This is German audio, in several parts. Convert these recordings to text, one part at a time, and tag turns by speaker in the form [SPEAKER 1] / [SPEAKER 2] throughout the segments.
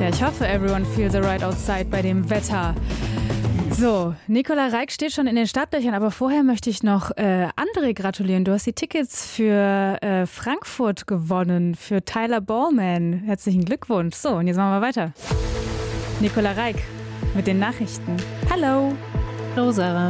[SPEAKER 1] Ja, ich hoffe, everyone feels alright outside bei dem Wetter. So, Nicola Reik steht schon in den Startlöchern, aber vorher möchte ich noch André gratulieren. Du hast die Tickets für Frankfurt gewonnen, für Tyler Ballman. Herzlichen Glückwunsch. So, und jetzt machen wir weiter. Nicola Reik mit den Nachrichten. Hallo.
[SPEAKER 2] Hallo, Sarah.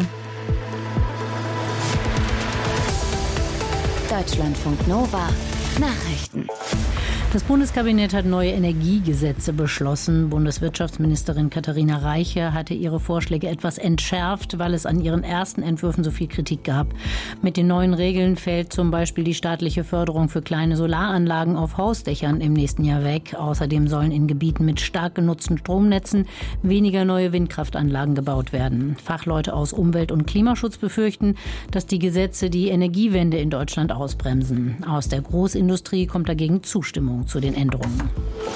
[SPEAKER 3] Deutschlandfunk Nova Nachrichten.
[SPEAKER 2] Das Bundeskabinett hat neue Energiegesetze beschlossen. Bundeswirtschaftsministerin Katharina Reiche hatte ihre Vorschläge etwas entschärft, weil es an ihren ersten Entwürfen so viel Kritik gab. Mit den neuen Regeln fällt zum Beispiel die staatliche Förderung für kleine Solaranlagen auf Hausdächern im nächsten Jahr weg. Außerdem sollen in Gebieten mit stark genutzten Stromnetzen weniger neue Windkraftanlagen gebaut werden. Fachleute aus Umwelt- und Klimaschutz befürchten, dass die Gesetze die Energiewende in Deutschland ausbremsen. Aus der Großindustrie kommt dagegen Zustimmung zu den Änderungen.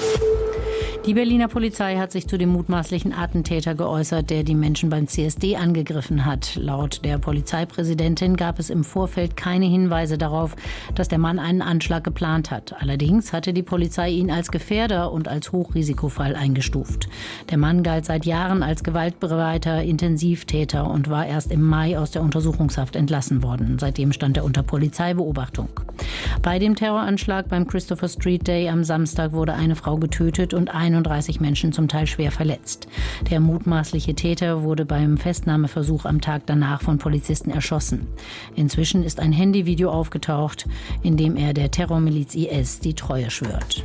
[SPEAKER 2] Die Berliner Polizei hat sich zu dem mutmaßlichen Attentäter geäußert, der die Menschen beim CSD angegriffen hat. Laut der Polizeipräsidentin gab es im Vorfeld keine Hinweise darauf, dass der Mann einen Anschlag geplant hat. Allerdings hatte die Polizei ihn als Gefährder und als Hochrisikofall eingestuft. Der Mann galt seit Jahren als gewaltbereiter Intensivtäter und war erst im Mai aus der Untersuchungshaft entlassen worden. Seitdem stand er unter Polizeibeobachtung. Bei dem Terroranschlag beim Christopher Street Day am Samstag wurde eine Frau getötet und 31 Menschen zum Teil schwer verletzt. Der mutmaßliche Täter wurde beim Festnahmeversuch am Tag danach von Polizisten erschossen. Inzwischen ist ein Handyvideo aufgetaucht, in dem er der Terrormiliz IS die Treue schwört.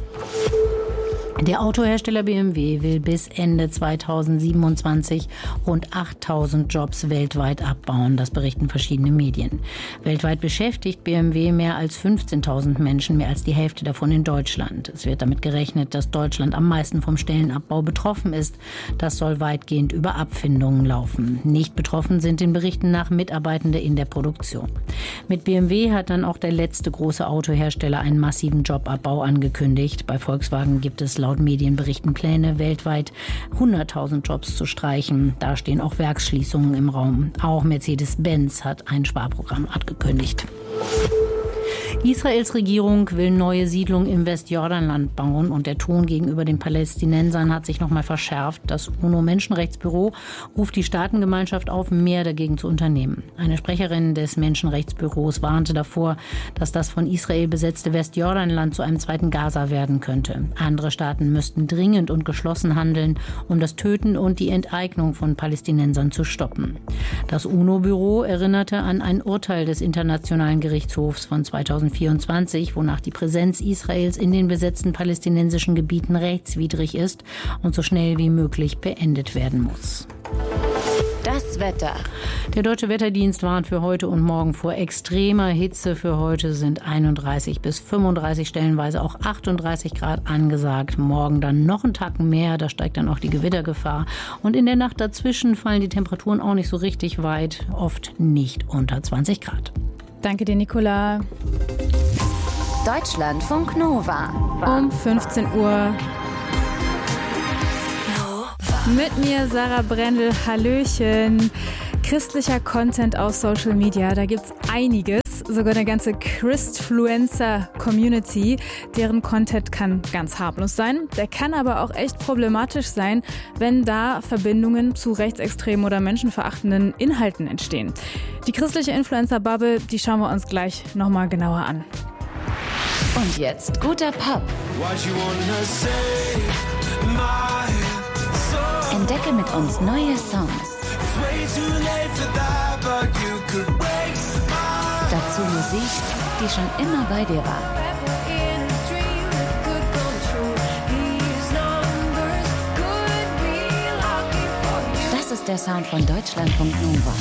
[SPEAKER 2] Der Autohersteller BMW will bis Ende 2027 rund 8.000 Jobs weltweit abbauen. Das berichten verschiedene Medien. Weltweit beschäftigt BMW mehr als 15.000 Menschen, mehr als die Hälfte davon in Deutschland. Es wird damit gerechnet, dass Deutschland am meisten vom Stellenabbau betroffen ist. Das soll weitgehend über Abfindungen laufen. Nicht betroffen sind den Berichten nach Mitarbeitende in der Produktion. Mit BMW hat dann auch der letzte große Autohersteller einen massiven Jobabbau angekündigt. Bei Volkswagen gibt es laut Medienberichten Pläne, weltweit 100.000 Jobs zu streichen. Da stehen auch Werksschließungen im Raum. Auch Mercedes-Benz hat ein Sparprogramm angekündigt. Israels Regierung will neue Siedlungen im Westjordanland bauen und der Ton gegenüber den Palästinensern hat sich noch mal verschärft. Das UNO-Menschenrechtsbüro ruft die Staatengemeinschaft auf, mehr dagegen zu unternehmen. Eine Sprecherin des Menschenrechtsbüros warnte davor, dass das von Israel besetzte Westjordanland zu einem zweiten Gaza werden könnte. Andere Staaten müssten dringend und geschlossen handeln, um das Töten und die Enteignung von Palästinensern zu stoppen. Das UNO-Büro erinnerte an ein Urteil des Internationalen Gerichtshofs von 2024, wonach die Präsenz Israels in den besetzten palästinensischen Gebieten rechtswidrig ist und so schnell wie möglich beendet werden muss.
[SPEAKER 3] Das Wetter.
[SPEAKER 2] Der Deutsche Wetterdienst warnt für heute und morgen vor extremer Hitze. Für heute sind 31 bis 35, stellenweise auch 38 Grad angesagt. Morgen dann noch einen Tacken mehr, da steigt dann auch die Gewittergefahr. Und in der Nacht dazwischen fallen die Temperaturen auch nicht so richtig weit, oft nicht unter 20 Grad.
[SPEAKER 1] Danke dir, Nicola.
[SPEAKER 3] Deutschlandfunk Nova.
[SPEAKER 1] Um 15 Uhr. Mit mir Sarah Brendel, Hallöchen. Christlicher Content auf Social Media, da gibt's einiges. Sogar eine ganze Christfluencer-Community. Deren Content kann ganz harmlos sein. Der kann aber auch echt problematisch sein, wenn da Verbindungen zu rechtsextremen oder menschenverachtenden Inhalten entstehen. Die christliche Influencer-Bubble, die schauen wir uns gleich nochmal genauer an.
[SPEAKER 3] Und jetzt guter Pop. Entdecke mit uns neue Songs. Dazu Musik, die schon immer bei dir war. Das ist der Sound von Deutschlandfunk Nova.